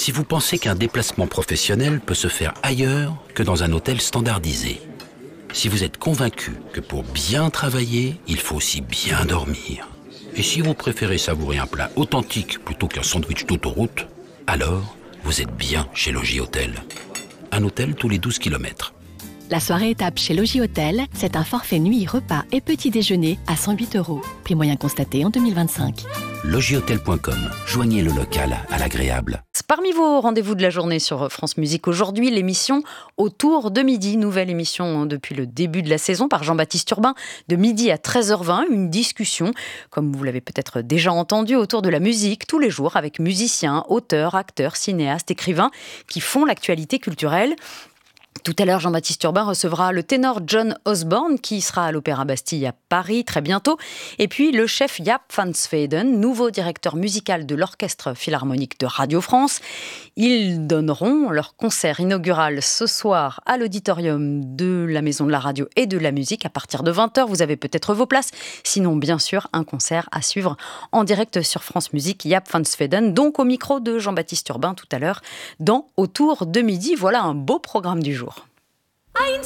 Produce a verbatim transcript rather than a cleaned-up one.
Si vous pensez qu'un déplacement professionnel peut se faire ailleurs que dans un hôtel standardisé. Si vous êtes convaincu que pour bien travailler, il faut aussi bien dormir. Et si vous préférez savourer un plat authentique plutôt qu'un sandwich d'autoroute, alors vous êtes bien chez Logis Hôtel. Un hôtel tous les douze kilomètres. La soirée étape chez Logis Hôtel, c'est un forfait nuit, repas et petit déjeuner à cent huit euros. Prix moyen constaté en deux mille vingt-cinq. logis hôtel point com. Joignez le local à l'agréable. Parmi vos rendez-vous de la journée sur France Musique aujourd'hui, l'émission Autour de midi. Nouvelle émission depuis le début de la saison par Jean-Baptiste Urbain, de midi à treize heures vingt. Une discussion, comme vous l'avez peut-être déjà entendu, autour de la musique tous les jours avec musiciens, auteurs, acteurs, cinéastes, écrivains qui font l'actualité culturelle. Tout à l'heure, Jean-Baptiste Urbain recevra le ténor John Osborne qui sera à l'Opéra Bastille à Paris très bientôt. Et puis le chef Jaap van Zweden, nouveau directeur musical de l'Orchestre Philharmonique de Radio France. Ils donneront leur concert inaugural ce soir à l'auditorium de la Maison de la Radio et de la Musique à partir de vingt heures. Vous avez peut-être vos places. Sinon, bien sûr, un concert à suivre en direct sur France Musique. Jaap van Zweden, donc au micro de Jean-Baptiste Urbain tout à l'heure dans Autour de midi. Voilà un beau programme du jour.